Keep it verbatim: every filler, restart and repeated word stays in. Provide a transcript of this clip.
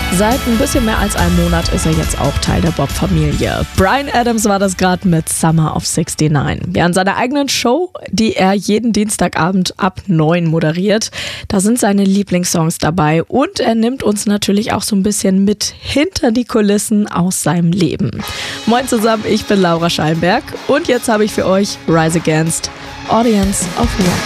Seit ein bisschen mehr als einem Monat ist er jetzt auch Teil der Bob-Familie. Bryan Adams war das gerade mit Summer of sixty-nine. Ja, in seiner eigenen Show, die er jeden Dienstagabend ab neun moderiert, da sind seine Lieblingssongs dabei und er nimmt uns natürlich auch so ein bisschen mit hinter die Kulissen aus seinem Leben. Moin zusammen, ich bin Laura Schallenberg und jetzt habe ich für euch Rise Against, Audience of One.